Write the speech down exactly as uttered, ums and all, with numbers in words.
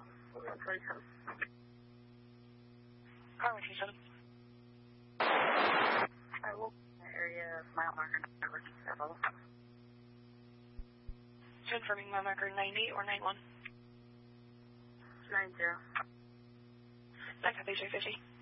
one forty-seven. Car one two seven. I will area mile marker number seven. Confirming mile marker ninety or nine one. Nine zero. Nine copy three fifty.